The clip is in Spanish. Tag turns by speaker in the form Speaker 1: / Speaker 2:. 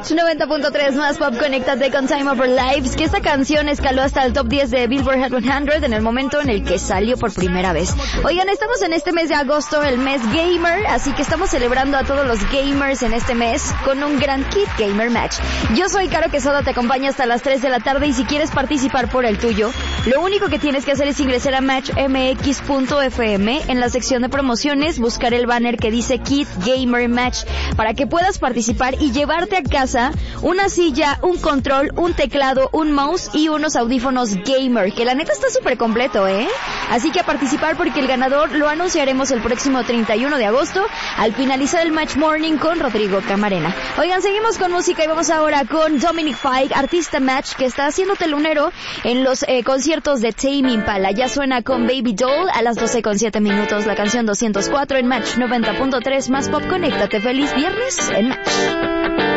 Speaker 1: Match 90.3 más pop, conéctate con Time of Our Lives, que esta canción escaló hasta el top 10 de Billboard Hot 100 en el momento en el que salió por primera vez. Oigan, estamos en este mes de agosto, el mes gamer, así que estamos celebrando a todos los gamers en este mes con un gran Kit Gamer Match. Yo soy Caro Quesada, te acompaño hasta las 3 de la tarde y si quieres participar por el tuyo, lo único que tienes que hacer es ingresar a matchmx.fm en la sección de promociones, buscar el banner que dice Kit Gamer Match para que puedas participar y llevarte a casa una silla, un control, un teclado, un mouse y unos audífonos gamer, que la neta está súper completo, Así que a participar porque el ganador lo anunciaremos el próximo 31 de agosto al finalizar el Match Morning con Rodrigo Camarena. Oigan, seguimos con música y vamos ahora con Dominic Fike, artista Match, que está haciendo telonero en los conciertos de Tame Impala. Ya suena con Baby Doll a las 12:07 la canción 204 en Match 90.3 más pop. Conéctate, feliz viernes en Match.